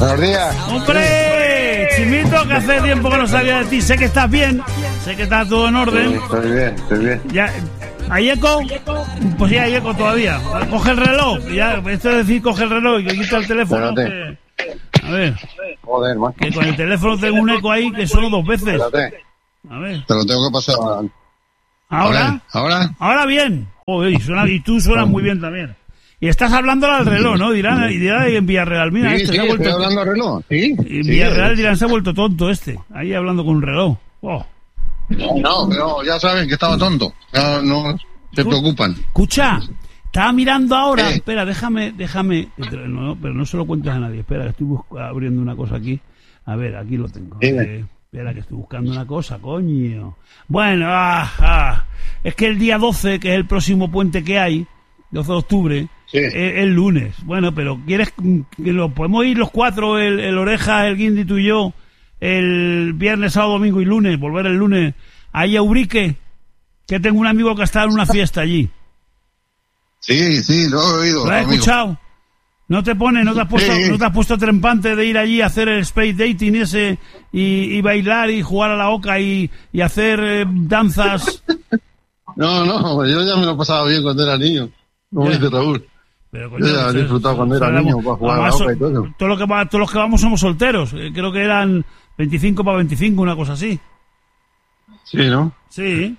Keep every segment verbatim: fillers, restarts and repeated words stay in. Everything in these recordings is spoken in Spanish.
Buenos días. ¡Hombre! Chimito, que hace tiempo que no sabía de ti. Sé que estás bien, sé que está todo en orden. Sí, estoy bien, estoy bien. Ya, ¿hay eco? Pues sí, hay eco todavía. Coge el reloj. Ya, esto es decir, coge el reloj y que quita el teléfono. Que... A ver. Joder, man. Que con el teléfono tengo un eco ahí que solo dos veces. Espérate. A ver. Te lo tengo que pasar. ¿Ahora? ¿Ahora? Ahora bien. Joder, y, suena, y tú suenas muy bien también. Y estás hablando al reloj, ¿no? Dirán, y dirán en Villarreal. Mira, Sí, este sí, se ha vuelto... estoy hablando al reloj. Sí. En sí, Villarreal dirán, se ha vuelto tonto este. Ahí hablando con un reloj. Oh. No, no, pero ya saben que estaba tonto. Ya no se preocupan. Escucha, estaba mirando ahora. ¿Qué? Espera, déjame, déjame. No, pero no se lo cuentes a nadie. Espera, que estoy bus- abriendo una cosa aquí. A ver, aquí lo tengo. Eh, espera, que estoy buscando una cosa, coño. Bueno, ah, ah. Es que el día doce, que es el próximo puente que hay, doce de octubre, Sí. es el lunes. Bueno, pero ¿quieres que lo podemos ir los cuatro, el, el Oreja, el Guindy, tú y yo, el viernes, sábado, domingo y lunes, volver el lunes, ahí a Ubrique, que tengo un amigo que está en una fiesta allí? Sí, sí, lo he oído. ¿Lo has amigo. escuchado? ¿No te pones, no te has puesto, Sí. no te has puesto trempante de ir allí a hacer el space dating ese y, y bailar y jugar a la oca y, y hacer eh, danzas? No, no, yo ya me lo pasaba bien cuando era niño. Como Ya. dice Raúl. Pero, Yo ya he disfrutado cuando era sabemos- niño para jugar a la además, oca y todo eso. todo lo que va- todos los que vamos somos solteros. Eh, Creo que eran veinticinco para veinticinco, una cosa así. Sí, ¿no? Sí.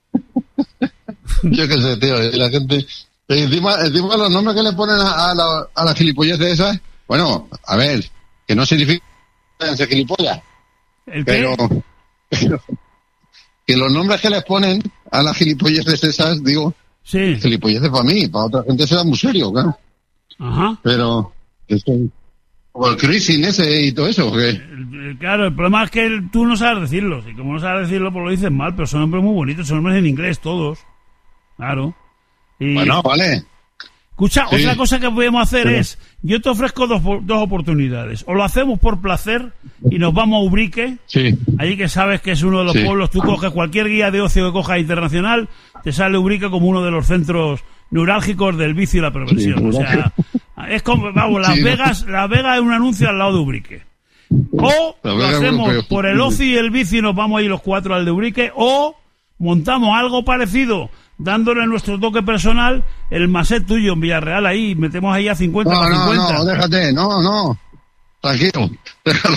Yo qué sé, tío, y la gente... y encima, encima los nombres que le ponen a, a la, a la gilipollez de esas, bueno, a ver, que no significa ser gilipollas, ¿El qué? pero, pero que los nombres que les ponen a las gilipolleces esas, digo, Sí. gilipolleces para mí, para otra gente será muy serio, claro, Ajá. pero esto, o el cruising ese y todo eso, que El- el- Claro, el problema es que el- tú no sabes decirlos. Y como no sabes decirlo, pues lo dices mal. Pero son nombres muy bonitos. Son nombres en inglés todos. Claro. Y... bueno, vale, Escucha, Sí. otra cosa que podemos hacer Sí. es, yo te ofrezco dos, dos oportunidades. O lo hacemos por placer y nos vamos a Ubrique, sí, allí que sabes que es uno de los Sí. pueblos, tú coges cualquier guía de ocio que cojas internacional, te sale Ubrique como uno de los centros neurálgicos del vicio y la perversión. Sí, O sea, es como, vamos, Las Sí, ¿no? Vegas, Las Vegas es un anuncio al lado de Ubrique. O Las lo Vegas hacemos europeo. por el ocio y el vicio y nos vamos ahí los cuatro al de Ubrique, o montamos algo parecido, dándole nuestro toque personal, el maset tuyo en Villarreal ahí, metemos ahí a cincuenta no, para no, cincuenta. no, déjate, no, no, tranquilo, déjalo.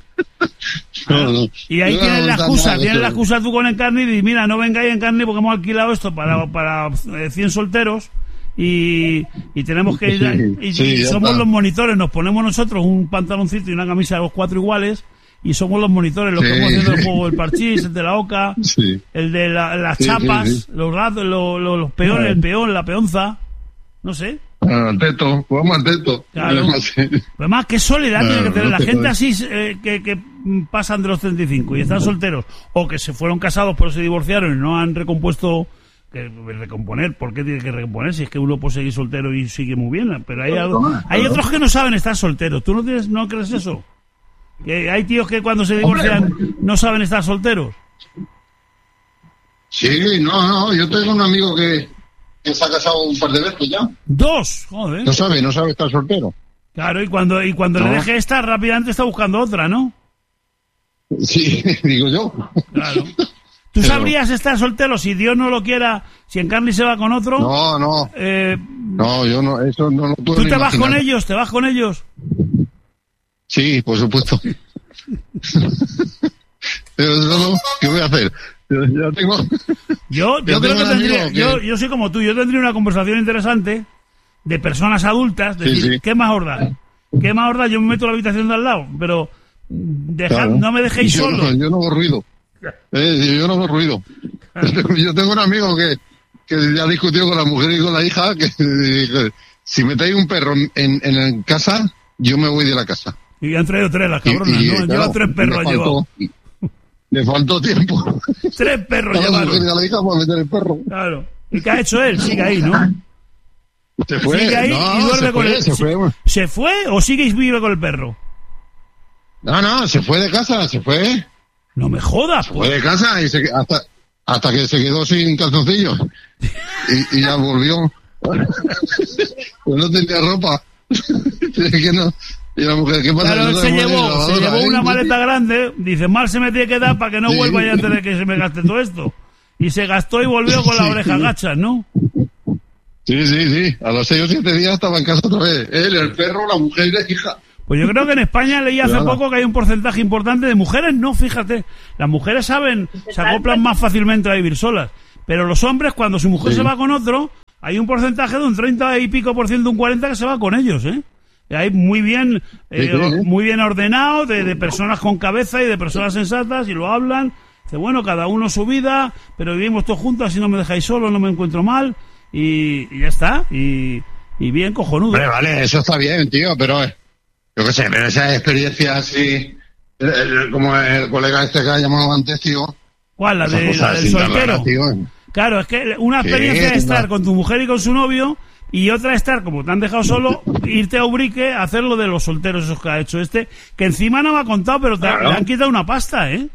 No, no. Y ahí Yo tienes no la tan excusa, mal, tienes eso. la excusa tú con Encarni y dices, mira, no vengáis en Encarni porque hemos alquilado esto para, para eh, cien solteros y, y tenemos que ir, Sí, y, sí, y ya somos está. los monitores, nos ponemos nosotros un pantaloncito y una camisa de los cuatro iguales y somos los monitores, los Sí. que estamos haciendo el juego del parchís, el de la oca, Sí. el de la- las Sí, sí, chapas, sí. los ratos, los, los, los peones, el peón, la peonza, no sé. Ah, teto, jugamos al teto. Claro. Sí. Además, qué soledad Claro, tiene que tener no la te gente puedes. así eh, que, que mm, pasan de los treinta y cinco y están solteros, o que se fueron casados pero se divorciaron y no han recompuesto. Que recomponer, ¿por qué tiene que recomponer? Si es que uno puede seguir soltero y sigue muy bien, pero hay, algo- hay otros que no saben estar solteros. ¿Tú no tienes, no crees eso? Que hay tíos que cuando se divorcian no saben estar solteros. Sí, no, no, yo tengo un amigo que, que se ha casado un par de veces ya. Dos, joder. No sabe, no sabe estar soltero. Claro, y cuando y cuando No. le deje esta, rápidamente está buscando otra, ¿no? Sí, digo yo. Claro. ¿Tú Pero- sabrías estar soltero si Dios no lo quiera, si Encarni se va con otro? No, no, Eh, no, yo no, eso no lo puedo ¿Tú ni te vas imaginar. con ellos? ¿Te vas con ellos? Sí, por supuesto. Pero solo, ¿qué voy a hacer? Yo, ya tengo... Yo, yo Yo creo tengo que un tendría, amigo que- yo, yo soy como tú, yo tendría una conversación interesante de personas adultas, Sí, decir, sí. ¿qué más os da? ¿Qué más os da? Yo me meto en la habitación de al lado, pero dejad, Claro. no me dejéis yo solo. No, yo no hago ruido. Eh, yo no hago ruido. Yo tengo un amigo que, que ya discutió con la mujer y con la hija que, que si metéis un perro en, en, en casa, yo me voy de la casa. Y han traído tres las Y- cabronas, y, ¿no? claro, Lleva tres perros, le han llevado. faltó, le faltó tiempo Tres perros a la mujer y llevaron. a la hija para meter el perro. Claro. ¿Y qué ha hecho él? Sigue ahí, ¿no? Se fue, Sigue ahí no, y duerme se con fue, el... se fue. ¿Se fue o sigue y vive con el perro? No, no, se fue de casa, se fue. No me jodas, Fue pues. de casa y se, hasta, hasta que se quedó sin calzoncillos. Y, y ya volvió. Pues no tenía ropa. Es que no, Y la mujer, ¿qué pasa? Claro, él se llevó, se llevó ¿eh? una maleta grande, dice, mal se me tiene que dar para que no sí. vuelva ya antes de que se me gaste todo esto. Y se gastó y volvió con la oreja gacha, ¿no? Sí, sí, sí. A los seis o siete días estaba en casa otra vez. Él, el perro, la mujer y la hija. Pues yo creo que en España leí hace Pero poco que hay un porcentaje importante de mujeres, no, fíjate. Las mujeres saben, se acoplan más fácilmente a vivir solas. Pero los hombres, cuando su mujer sí. se va con otro, hay un porcentaje de un treinta y pico por ciento, un cuarenta que se va con ellos, ¿eh? Hay muy bien, eh, sí, sí, sí. muy bien ordenado, de, de personas con cabeza y de personas sensatas, y lo hablan. Dice, bueno, cada uno su vida, pero vivimos todos juntos, así no me dejáis solo, no me encuentro mal. Y, y ya está, y, y bien cojonudo. Vale, vale, eso está bien, tío, pero yo qué sé, pero esa experiencia así, como el colega este que ha llamado antes, tío. ¿Cuál? La, de, la del soltero. Claro, es que una experiencia sí, es estar no. con tu mujer y con su novio, y otra estar, como te han dejado solo, irte a Ubrique a hacer lo de los solteros esos que ha hecho este, que encima no me ha contado, pero te, claro. le han quitado una pasta, ¿eh?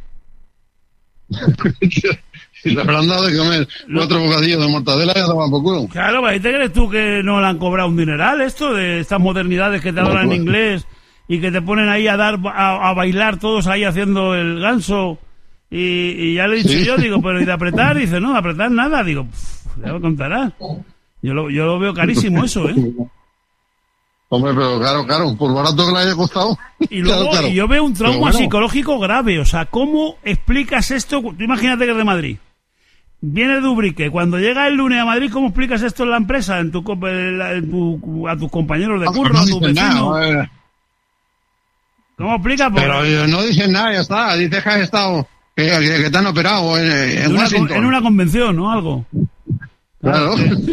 Si te habrán dado de comer cuatro bocadillos de mortadela y a tomar por culo. Claro, ¿y te crees tú que no le han cobrado un dineral esto de estas modernidades que te hablan no, en inglés y que te ponen ahí a dar a, a bailar todos ahí haciendo el ganso? Y, y ya le he dicho ¿Sí? yo, digo, pero ¿y de apretar? Dice, no, de apretar nada. Digo, pff, ya lo contarás. Yo lo, yo lo veo carísimo eso, ¿eh? Hombre, pero claro, claro, por barato que le haya costado. Y luego claro, claro. Y yo veo un trauma bueno. psicológico grave. O sea, ¿cómo explicas esto? Tú imagínate que es de Madrid. Viene de Ubrique. Cuando llega el lunes a Madrid, ¿cómo explicas esto en la empresa? En tu, en tu, a tus compañeros de curro, no, no a tus vecinos. Nada, ¿Cómo explicas? Porque... Pero no dicen nada, ya está. Dices que has estado, que, que, que te han operado en, en, en Washington. Una, en una convención, ¿no? Algo. Claro.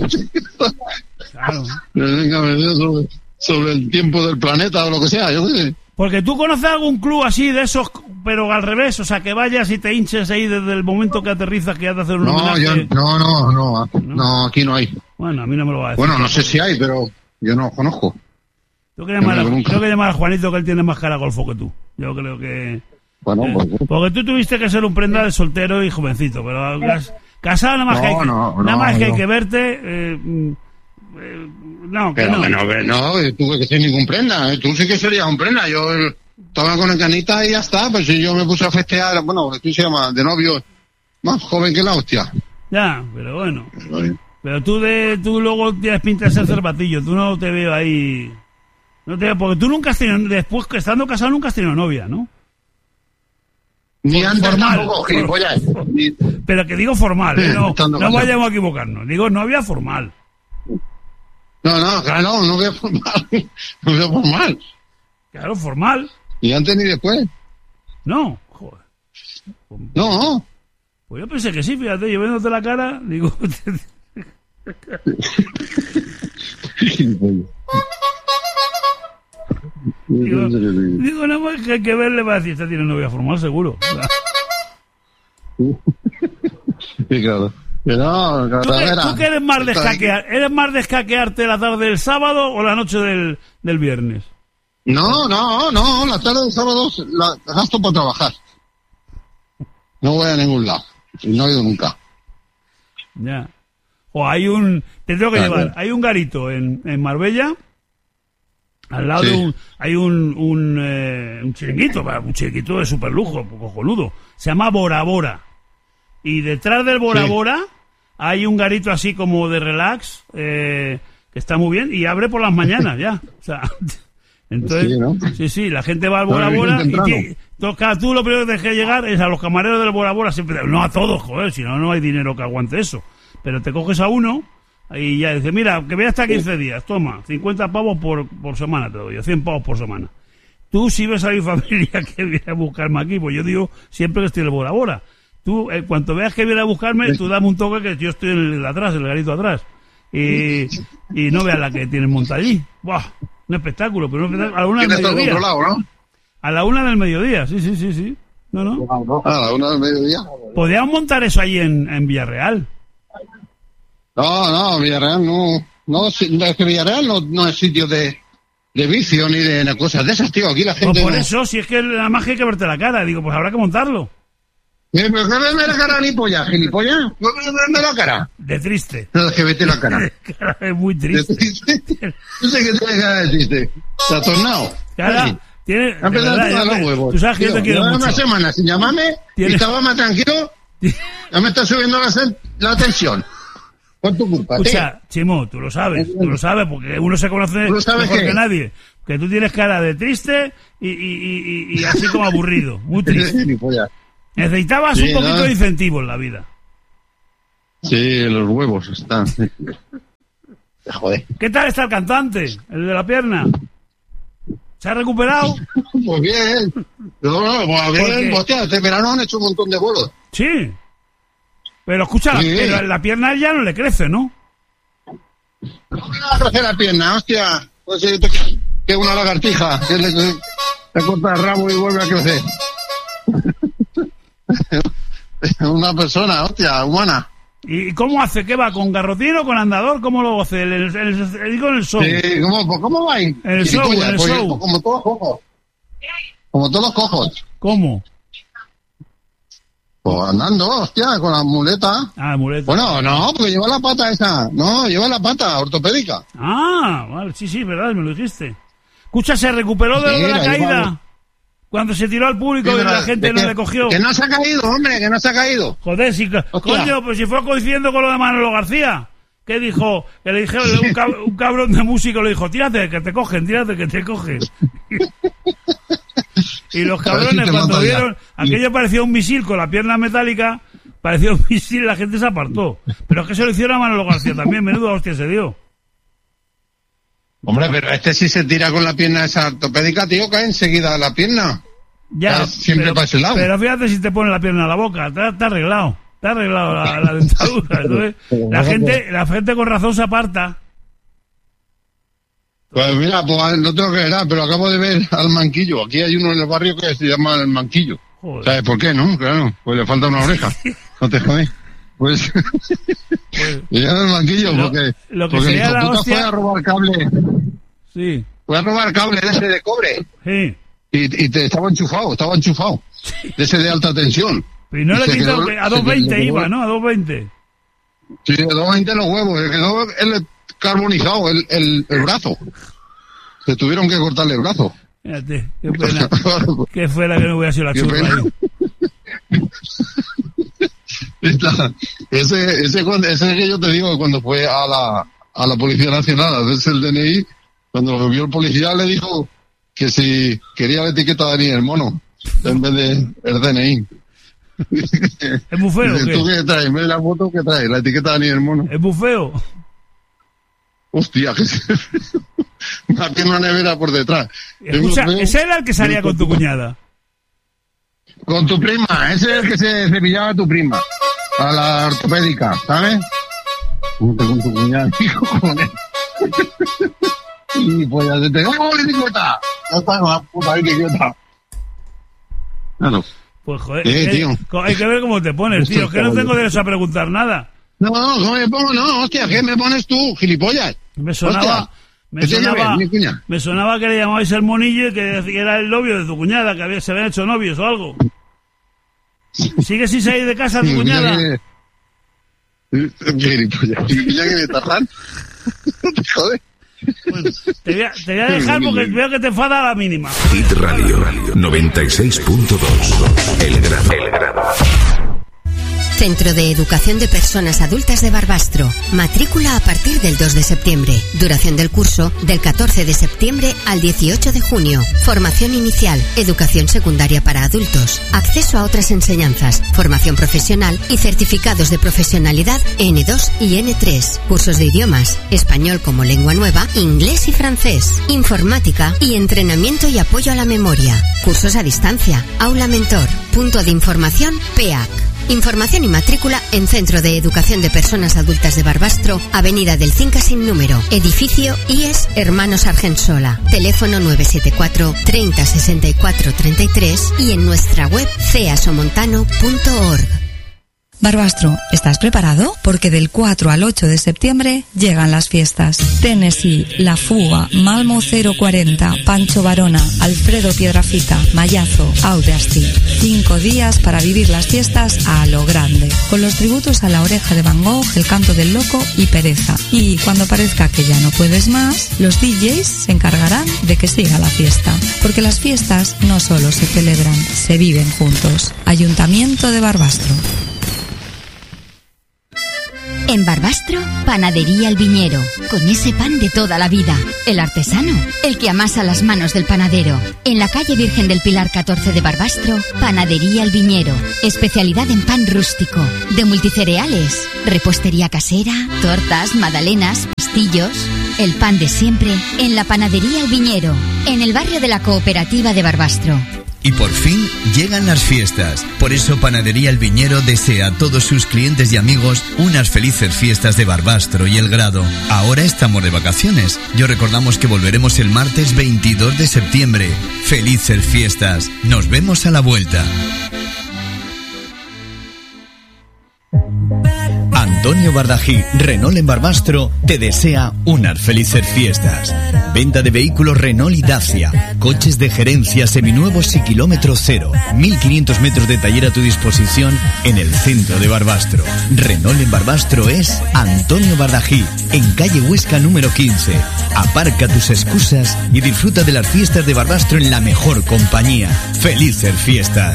Claro. sobre, sobre el tiempo del planeta o lo que sea, yo sé. Porque tú conoces algún club así de esos, pero al revés, o sea, que vayas y te hinches ahí desde el momento que aterrizas que has de hacer un no, homenaje. Yo, no, no, no, no, no, aquí no hay. Bueno, a mí no me lo va a decir. Bueno, no sé si hay, pero yo no conozco. Tengo que llamar, a, tengo que llamar a Juanito, que él tiene más cara golfo que tú. Yo creo que... Bueno, eh, pues, porque tú tuviste que ser un prenda de soltero y jovencito, pero has, casado nada más no, que hay que, no, nada no, más no. que, hay que verte... Eh, eh, no, que pero no. que no, que no, tú que ser ningún prenda. Tú sí que serías un prenda. Yo estaba con el canita y ya está. Pues si yo me puse a festear, bueno, ¿qué se llama? De novio, más joven que la hostia. Ya, pero bueno. Pero tú de tú luego tienes pinta de ser cervatillo. Tú no te veo ahí... No te veo, porque tú nunca has tenido... Después, estando casado, nunca has tenido novia, ¿no? Ni antes formal, tampoco, gilipollas. Pero que digo formal, ¿eh? No, no vayamos a equivocarnos. Digo novia formal. No, no, claro, no, no veo formal. No veo formal. Claro, formal. Ni antes ni después. No, joder. No. Pues yo pensé que sí, fíjate, yo viéndote la cara, digo... digo, digo, nada más que hay que verle para decir, esta tiene novia formal, seguro. Sí, claro. No, ¿Tú, que, ¿Tú que eres más de escaquear? ¿Eres más de escaquearte la tarde del sábado o la noche del, del viernes? No, no, no, la tarde del sábado la gasto para trabajar. No voy a ningún lado. Y no he ido nunca. Ya. O hay un... Te tengo que claro. llevar. Hay un garito en, en Marbella. Al lado sí. de un... Hay un... Un, eh, un chiringuito. Un chiringuito de super lujo, cojonudo. Se llama Bora Bora. Y detrás del Bora sí. Bora hay un garito así como de relax, eh, que está muy bien, y abre por las mañanas ya. O sea, entonces, sí, ¿no? sí, sí, la gente va al Bora Bora y te, toca, tú lo primero que tienes que llegar es a los camareros del Bora Bora, siempre, no a todos, joder, si no, no hay dinero que aguante eso. Pero te coges a uno y ya dices, mira, que voy hasta quince días, toma, cincuenta pavos por, por semana te doy, cien pavos por semana. Tú si ves a mi familia que viene a buscarme aquí, pues yo digo siempre que estoy en el Bora Bora. Tú, en cuanto veas que viene a buscarme, tú dame un toque que yo estoy en el de atrás, en el garito atrás. Y, y no veas la que tienen montada allí. ¡Buah! Un espectáculo, pero un espectáculo. A la una del mediodía. ¿No? A la una del mediodía, sí, sí, sí, sí. No, no. A la una del mediodía. Podríamos montar eso ahí en, en Villarreal. No, no, Villarreal no. No, es que Villarreal no, no es sitio de, de vicio ni de cosas de esas, tío. Aquí la gente. Pues por no... eso, si es que nada más que hay que verte la cara. Digo, pues habrá que montarlo. ¿Pero qué verme la cara, gilipollas? ¿Gilipollas? ¿No verme la cara? De triste. No, es que vete la cara. Es muy triste. ¿De triste? No sé qué tiene cara de triste. ¿Te has tornado? Que ahora Sí. tiene... Ha empezado a tocar los huevos. Tú sabes que Tío, yo te quiero lleva mucho. una semana sin llamarme y Tienes- estaba más tranquilo. Ya me está subiendo la, sen- la tensión. Por tu culpa, tío. Escucha, Chimo, tú lo sabes, tú lo sabes, porque uno se conoce ¿Tú lo sabes mejor qué? que nadie. Que tú tienes cara de triste y, y, y, y- y así como aburrido, muy triste. Gilipollas. Necesitabas Sí, un poquito ¿no? de incentivo en la vida. Sí, los huevos están. Joder. ¿Qué tal está el cantante, el de la pierna? ¿Se ha recuperado? Pues bien. No, no, pues ¿Por bien. qué? Hostia, este verano han hecho un montón de bolos. Sí. Pero escucha, la- Sí. pero la pierna ya no le crece, ¿no? ¿Cómo le va a crecer la pierna, hostia? Pues sí, te- que es una lagartija. Que le, le corta el rabo y vuelve a crecer. Una persona, hostia, humana. ¿Y cómo hace? ¿Qué va? ¿Con garrotín o con andador? ¿Cómo lo hace? El, el, el- el- digo en el show. Sí, ¿cómo, pues, ¿cómo va ahí? En el show, Gilipollas, en el pues, show. Como todos los cojos. Como todos los cojos. ¿Cómo? Pues andando, hostia, con la muleta. Ah, muleta. Bueno, no, porque lleva la pata esa. No, lleva la pata ortopédica. Ah, vale, sí, sí, verdad, me lo dijiste. Escucha, ¿se recuperó de, Sí, de la ahí caída? va. Cuando se tiró al público Sí, y pero la gente de no que- le cogió. Que no se ha caído, hombre, que no se ha caído. Joder, si, Hostia. coño, pues si fue coincidiendo con lo de Manolo García. ¿Qué dijo? Que le dijeron, un, cab- un cabrón de músico le dijo, tírate, que te cogen, tírate, que te cogen. Y los A ver si cabrones, te cuando mato ya. vieron, aquello parecía un misil con la pierna metálica, parecía un misil y la gente se apartó. Pero es que se lo hicieron a Manolo García también, menudo hostia se dio. Hombre, pero este si se tira con la pierna esa ortopédica, tío, cae enseguida la pierna. Ya, Ya, siempre para ese lado. pero fíjate si te pone la pierna a la boca, te, te ha arreglado, te ha arreglado la, la dentadura. Entonces, la gente, la gente con razón se aparta. Pues mira, pues no tengo que ver nada, pero acabo de ver al Manquillo. Aquí hay uno en el barrio que se llama el Manquillo. Joder. ¿Sabes por qué, no? Claro, pues le falta una oreja. No te jodes. Pues, Pues, le llama el Manquillo Lo- porque, lo que porque el sería hijo la puta hostia- fue a robar cable. sí, Fue a robar cable de ese de cobre. sí. Y, y te estaba enchufado, estaba enchufado. De ese de alta tensión. Y no Y le se quitó quedó- que a se dos veinte quedó- iba, ¿no? A dos veinte. Sí, de dos veinte los huevos. Le quedó el carbonizado el, el, el brazo. Se tuvieron que cortarle el brazo. Fíjate, qué pena. Que fuera que no hubiera sido la Qué churra pena. ahí. Esta- ese, ese, cuando- ese que yo te digo, cuando fue a la, a la Policía Nacional a hacerse el D N I, cuando lo vio el policía le dijo que si quería la etiqueta de Daniel Mono en vez de el D N I. ¿Es muy feo o Dice, qué? ¿tú qué traes? En vez de la foto, ¿qué traes? La etiqueta de Daniel Mono. Es muy feo. Hostia, que se... una pierna nevera por detrás. Escucha, Yo veo- ese era el que salía con tu cuñada. Con tu prima, ese es el que se cepillaba a tu prima. A la ortopédica, ¿sabes? Junto con tu cuñada, hijo, joder. Y pues ya se te... ¡Oh, bicicleta! Ya está, la puta bicicleta. Claro. Pues joder, Sí, es que- tío. co- hay que ver cómo te pones, tío. Que no tengo derecho a preguntar nada. No, no, ¿cómo me pongo? No, hostia, ¿qué me pones tú, gilipollas? Me sonaba, Hostia, me ¿qué te sonaba, llamas, mi cuña? me sonaba que le llamabais el monillo y que decía que era el novio de tu cuñada, que había, se habían hecho novios o algo. ¿Sigue sin salir de casa tu Sí, cuñada? mira que- Gilipollas. ¿Mira que me tajan? Joder. Bueno, te voy a, te voy a dejar porque veo que te enfada a la mínima. Hit Radio noventa y seis punto dos. El Grado. El Grado. Centro de Educación de Personas Adultas de Barbastro. Matrícula a partir del dos de septiembre. Duración del curso del catorce de septiembre al dieciocho de junio. Formación inicial, educación secundaria para adultos, acceso a otras enseñanzas, formación profesional y certificados de profesionalidad ene dos y ene tres. Cursos de idiomas, español como lengua nueva, inglés y francés, informática y entrenamiento y apoyo a la memoria. Cursos a distancia, aula mentor, punto de información P E A C. Información y matrícula en Centro de Educación de Personas Adultas de Barbastro, Avenida del Cinca sin número, edificio I E S Hermanos Argensola, teléfono nueve siete cuatro, treinta, sesenta y cuatro, treinta y tres y en nuestra web ceasomontano punto org. Barbastro, ¿estás preparado? Porque del cuatro al ocho de septiembre llegan las fiestas. Tennessee, La Fuga, Malmo cero cuarenta, Pancho Varona, Alfredo Piedrafita, Mayazo, Audacity. Cinco días para vivir las fiestas a lo grande. Con los tributos a La Oreja de Van Gogh, El Canto del Loco y Pereza. Y cuando parezca que ya no puedes más, los D Js se encargarán de que siga la fiesta. Porque las fiestas no solo se celebran, se viven juntos. Ayuntamiento de Barbastro. En Barbastro, Panadería El Viñero, con ese pan de toda la vida, el artesano, el que amasa las manos del panadero. En la calle Virgen del Pilar catorce de Barbastro, Panadería El Viñero, especialidad en pan rústico, de multicereales, repostería casera, tortas, magdalenas, pastillos. El pan de siempre en la Panadería El Viñero, en el barrio de la Cooperativa de Barbastro. Y por fin llegan las fiestas. Por eso Panadería El Viñero desea a todos sus clientes y amigos unas felices fiestas de Barbastro y El Grado. Ahora estamos de vacaciones. Yo recordamos que volveremos el martes veintidós de septiembre. Felices fiestas. Nos vemos a la vuelta. Antonio Bardají, Renault en Barbastro, te desea unas felices fiestas. Venta de vehículos Renault y Dacia, coches de gerencia seminuevos y kilómetro cero. mil quinientos metros de taller a tu disposición en el centro de Barbastro. Renault en Barbastro es Antonio Bardají, en calle Huesca número quince. Aparca tus excusas y disfruta de las fiestas de Barbastro en la mejor compañía. ¡Felices fiestas!